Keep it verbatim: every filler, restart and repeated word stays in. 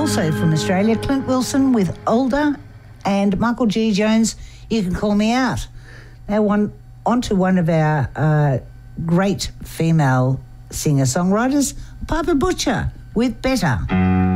also from Australia, Clint Wilson with Older, and Michael G. Jones, You Can Call Me Out. Now one, on to one of our uh, great female singer-songwriters, Piper Butcher with Better.